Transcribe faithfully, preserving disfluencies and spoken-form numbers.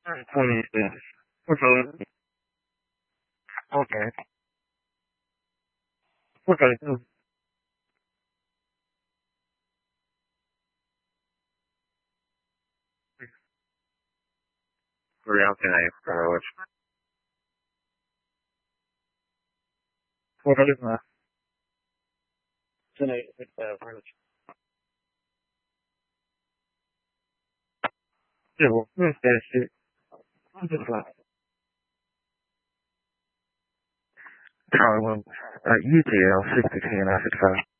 twenty cents. What's up? Okay. Okay. Mm. Real tonight, bro. What is that? Tonight, it's uh, French. Yeah, well, that's that shit. I'm just like, Charlie, uh, U T L sixty ten, I should try.